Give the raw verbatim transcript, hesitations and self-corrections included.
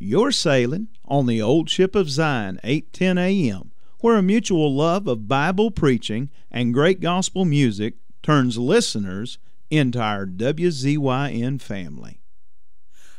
You're sailing on the old ship of Zion, eight ten A M, where a mutual love of Bible preaching and great gospel music turns listeners into our W Z Y N family.